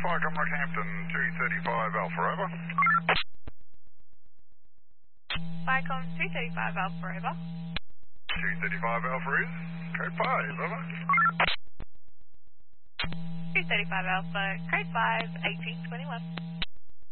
Vicom Rockhampton 235 Alpha, over. Vicom 235 Alpha, over. 235 Alpha is code 5, over. 235 Alpha, code 5, 1821.